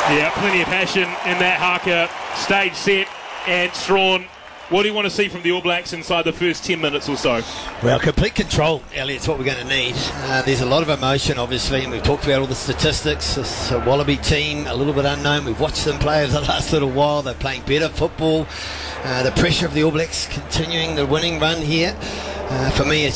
Yeah, plenty of passion in that haka. Stage set and Strawn. What do you want to see from the All Blacks inside the first 10 minutes or so? Well, complete control, Elliot's what we're going to need. There's a lot of emotion, obviously, and we've talked about all the statistics. This Wallaby team, a little bit unknown. We've watched them play over the last little while. They're playing better football. The pressure of the All Blacks continuing the winning run here. For me,